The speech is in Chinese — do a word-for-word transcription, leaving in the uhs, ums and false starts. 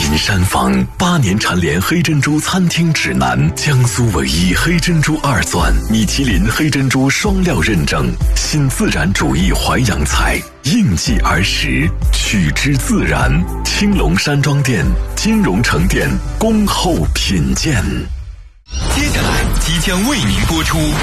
金山坊八年蝉联黑珍珠餐厅指南，江苏唯一黑珍珠二钻，米其林黑珍珠双料认证，新自然主义淮扬菜，应季而食，取之自然。青龙山庄店、金融城店恭候品鉴。 接下来即将为您播出